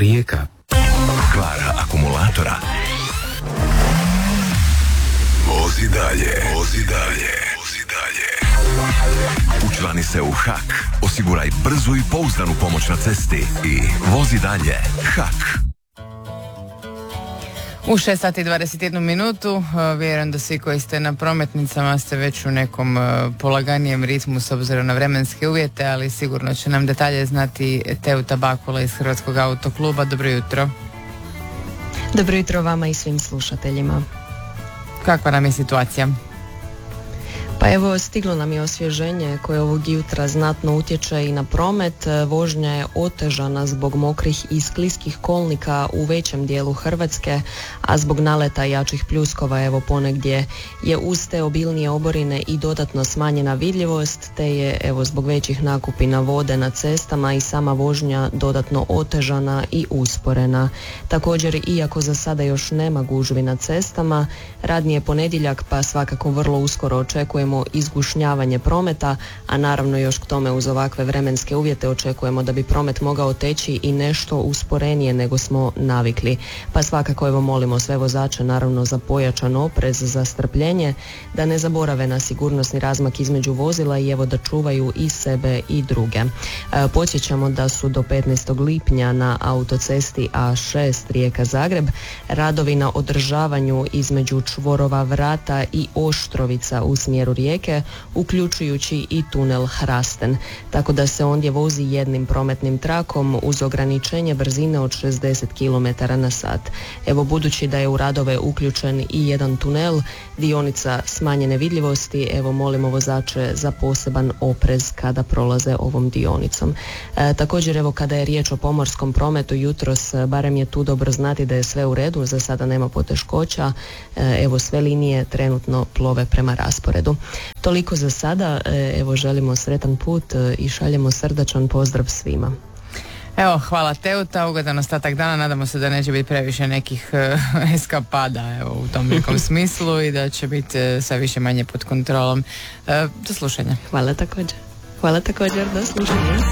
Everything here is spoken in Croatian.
Rijeka. Kvara akumulatora. Vozi dalje. Učlani se u HAK. Osiguraj brzu i pouzdanu pomoć na cesti i vozi dalje. HAK. U 6 sati i 21 minutu, vjerujem da svi koji ste na prometnicama ste već u nekom polaganijem ritmu s obzirom na vremenske uvjete, ali sigurno će nam detalje znati Teuta Bakula iz Hrvatskog autokluba. Dobro jutro. Dobro jutro vama i svim slušateljima. Kakva nam je situacija? Pa evo, stiglo nam je osvježenje koje ovog jutra znatno utječe i na promet. Vožnja je otežana zbog mokrih i skliskih kolnika u većem dijelu Hrvatske, a zbog naleta jačih pljuskova evo ponegdje je uz te obilnije oborine i dodatno smanjena vidljivost, te je evo zbog većih nakupina vode na cestama i sama vožnja dodatno otežana i usporena. Također, iako za sada još nema gužvi na cestama, radni je ponedjeljak pa svakako vrlo uskoro očekujemo izgušnjavanje prometa, a naravno još k tome uz ovakve vremenske uvjete očekujemo da bi promet mogao teći i nešto usporenije nego smo navikli. Pa svakako evo molimo sve vozače naravno za pojačan oprez, za strpljenje, da ne zaborave na sigurnosni razmak između vozila i evo da čuvaju i sebe i druge. Podsjećamo da su do 15. lipnja na autocesti A6 Rijeka-Zagreb radovi na održavanju između čvorova Vrata i Oštrovica u smjeru Rijeke, uključujući i tunel Hrasten, tako da se ondje vozi jednim prometnim trakom uz ograničenje brzine od 60 km na sat. Evo, budući da je u radove uključen i jedan tunel, dionica smanjene vidljivosti, evo molimo vozače za poseban oprez kada prolaze ovom dionicom. Također evo kada je riječ o pomorskom prometu jutros, barem je tu dobro znati da je sve u redu, za sada nema poteškoća, evo sve linije trenutno plove prema rasporedu. Toliko za sada, evo želimo sretan put i šaljemo srdačan pozdrav svima. Evo, hvala Teuta, ugodan ostatak dana, nadamo se da neće biti previše nekih eskapada evo, u tom nekom smislu i da će biti sve više manje pod kontrolom. Do slušanja. Hvala također, do slušanja.